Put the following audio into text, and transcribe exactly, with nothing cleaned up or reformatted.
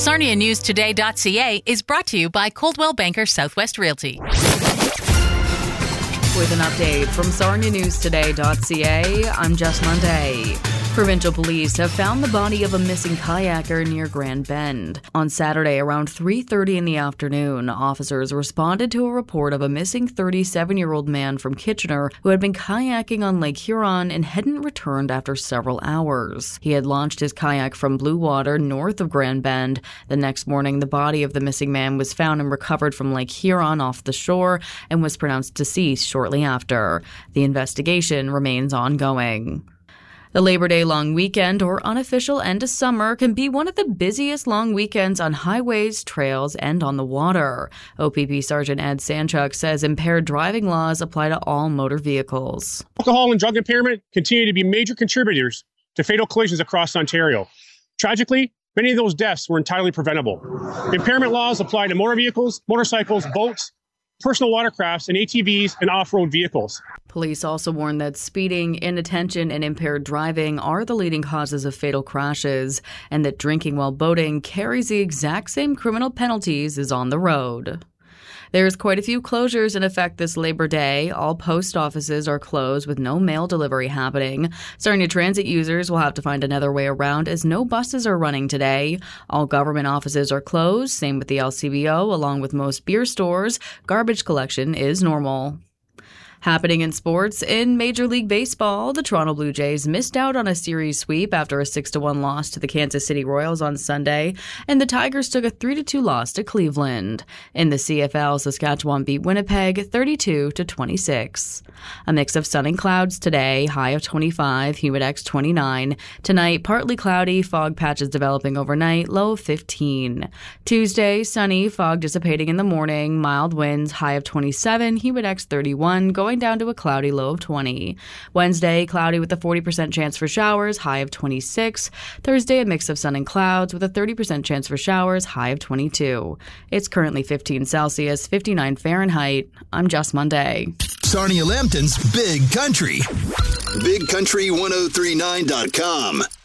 Sarnia News Today dot C A is brought to you by Coldwell Banker Southwest Realty. With an update from Sarnia News Today dot C A, I'm Jess Monday. Provincial police have found the body of a missing kayaker near Grand Bend. On Saturday around three thirty in the afternoon, officers responded to a report of a missing thirty-seven-year-old man from Kitchener who had been kayaking on Lake Huron and hadn't returned after several hours. He had launched his kayak from Blue Water north of Grand Bend. The next morning, the body of the missing man was found and recovered from Lake Huron off the shore and was pronounced deceased shortly after. The investigation remains ongoing. The Labor Day long weekend, or unofficial end of summer, can be one of the busiest long weekends on highways, trails, and on the water. O P P Sergeant Ed Sanchuk says impaired driving laws apply to all motor vehicles. Alcohol and drug impairment continue to be major contributors to fatal collisions across Ontario. Tragically, many of those deaths were entirely preventable. Impairment laws apply to motor vehicles, motorcycles, boats, personal watercrafts, and A T Vs and off-road vehicles. Police also warn that speeding, inattention, and impaired driving are the leading causes of fatal crashes, and that drinking while boating carries the exact same criminal penalties as on the road. There's quite a few closures in effect this Labor Day. All post offices are closed with no mail delivery happening. Sarnia Transit users will have to find another way around as no buses are running today. All government offices are closed, same with the L C B O, along with most beer stores. Garbage collection is normal. Happening in sports, in Major League Baseball, the Toronto Blue Jays missed out on a series sweep after a six to one loss to the Kansas City Royals on Sunday, and the Tigers took a three to two loss to Cleveland. In the C F L, Saskatchewan beat Winnipeg thirty-two to twenty-six. A mix of sun and clouds today, high of twenty-five, humid twenty-nine. Tonight, partly cloudy, fog patches developing overnight, low of fifteen. Tuesday, sunny, fog dissipating in the morning, mild winds, high of twenty-seven, humid thirty-one, going down to a cloudy low of twenty. Wednesday, cloudy with a forty percent chance for showers, high of twenty-six. Thursday, a mix of sun and clouds with a thirty percent chance for showers, high of twenty-two. It's currently fifteen Celsius, fifty-nine Fahrenheit. I'm Jess Monday. Sarnia Lambton's Big Country. big country ten thirty-nine dot com